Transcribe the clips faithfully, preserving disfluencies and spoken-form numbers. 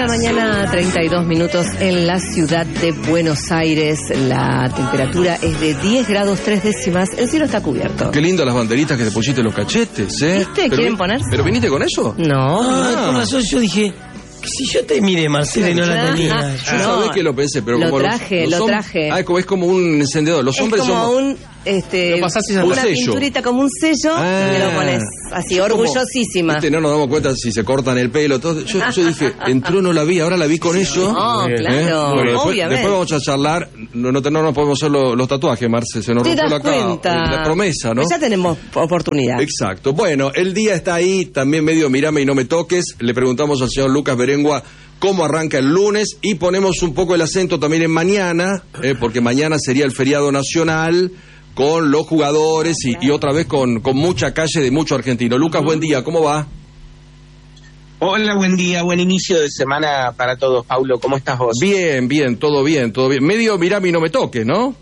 la mañana, treinta y dos minutos en la ciudad de Buenos Aires. La temperatura es de diez grados tres décimas. El cielo está cubierto. Qué lindo las banderitas que te pusiste en los cachetes, ¿eh? ¿Viste? Pero ¿Quieren vi- poner? ¿Pero viniste con eso? No. Ah, con razón yo dije, si yo te miré, Marcela, y no la tenía. Ah, Yo no, sabés que lo pensé, pero lo como los- traje, los lo hom- traje. Ah, es como, es como un encendedor. Los Es hombres como somos... un, este, Lo pasás y se una Un sello. pinturita, como un sello, Ah. y lo pones así, Como- orgullosísima. Viste, no nos damos cuenta si se cortan el pelo. Todo. Yo, yo dije, entró, no la vi, ahora la vi con eso. No, ¿Eh? claro, Bueno, después, obviamente. después vamos a charlar. No, no, no nos podemos hacer los, los tatuajes, Marce. Se nos ¿Te rompió das la, ca- cuenta? la promesa, ¿no? Pues ya tenemos oportunidad. Exacto. Bueno, el día está ahí, también medio mirame y no me toques. Le preguntamos al señor Lucas Berengua cómo arranca el lunes y ponemos un poco el acento también en mañana, eh, porque mañana sería el feriado nacional con los jugadores y, y otra vez con, con mucha calle de mucho argentino. Lucas, buen día, ¿cómo va? Hola, buen día, buen inicio de semana para todos. Paulo, ¿cómo estás vos? Bien, bien, todo bien, todo bien. Medio mirame y no me toques, ¿no?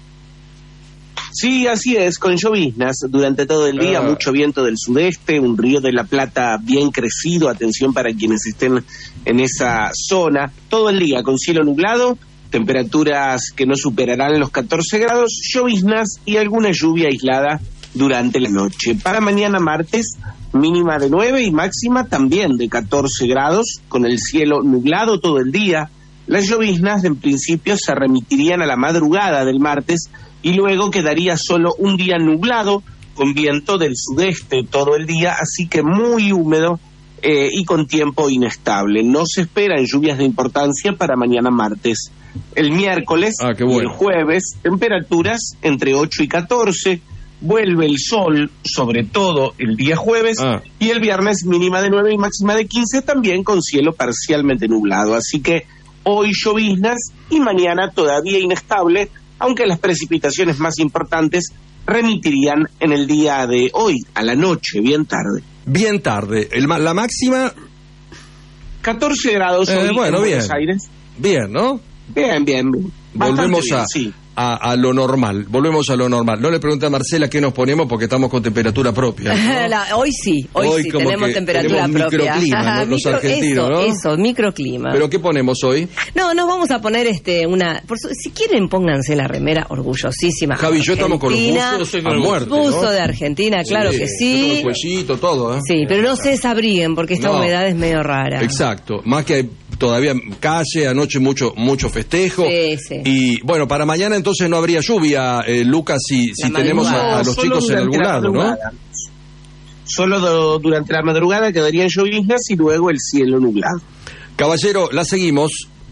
Sí, así es, con lloviznas durante todo el día, Ah. mucho viento del sudeste, un río de la Plata bien crecido, atención para quienes estén en esa zona, todo el día con cielo nublado, temperaturas que no superarán los catorce grados, lloviznas y alguna lluvia aislada durante la noche. Para mañana martes, mínima de nueve y máxima también de catorce grados, con el cielo nublado todo el día. Las lloviznas en principio se remitirían a la madrugada del martes y luego quedaría solo un día nublado con viento del sudeste todo el día, así que muy húmedo eh, y con tiempo inestable. No se esperan lluvias de importancia para mañana martes. El miércoles Ah, qué y bueno. el jueves, temperaturas entre ocho y catorce, vuelve el sol, sobre todo el día jueves, Ah. y el viernes mínima de nueve y máxima de quince, también con cielo parcialmente nublado. Así que hoy lloviznas y mañana todavía inestable, aunque las precipitaciones más importantes remitirían en el día de hoy, a la noche, bien tarde. Bien tarde. El ma- la máxima, catorce grados Eh, hoy bueno, en bien. Buenos Aires. bien, ¿no? Bien, bien, bien. Bastante Volvemos bien, a, sí. a, a lo normal, volvemos a lo normal. No le pregunté a Marcela qué nos ponemos porque estamos con temperatura propia, ¿no? La- hoy sí, hoy, Hoy sí, como tenemos que temperatura tenemos propia. microclima, ¿no? Los Micro- argentinos, eso, ¿no? Eso, microclima. ¿Pero qué ponemos hoy? No, nos vamos a poner este una. Por su- si quieren, pónganse la remera orgullosísima. Javi y yo estamos con los Argentina, buzos a muerte, ¿no? buzo de Argentina, claro que Yo sí. tengo el cuellito, todo, ¿eh? Sí, pero no se desabriguen porque esta No. humedad es medio rara. Exacto, más que hay todavía calle, anoche mucho mucho festejo. Sí, sí. Y bueno, para mañana entonces no habría lluvia, eh, Lucas, si, si La tenemos a, madrugada. a los Solo chicos en durante algún la lado, ¿no? madrugada. Solo do- durante la madrugada quedarían lloviznas y luego el cielo nublado. Caballero, la seguimos.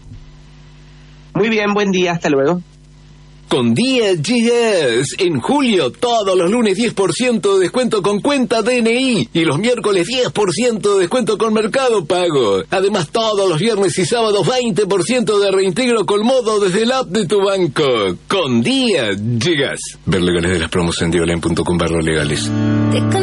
Muy bien, buen día, hasta luego. Con Día G S, en julio todos los lunes diez por ciento de descuento con cuenta D N I y los miércoles diez por ciento de descuento con Mercado Pago. Además todos los viernes y sábados veinte por ciento de reintegro con modo desde el app de tu banco. Con Día G S. Ver legales de las promos en diolen punto com barra legales. Te